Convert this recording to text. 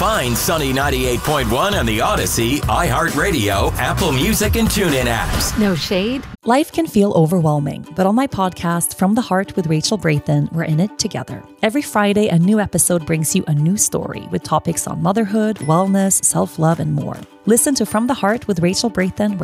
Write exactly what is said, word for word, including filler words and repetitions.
Find Sunny ninety-eight point one on the Odyssey, iHeartRadio, Apple Music, and TuneIn apps. No shade. Life can feel overwhelming, but on my podcast, From the Heart with Rachel Brathen, we're in it together. Every Friday, a new episode brings you a new story with topics on motherhood, wellness, self-love, and more. Listen to From the Heart with Rachel Brathen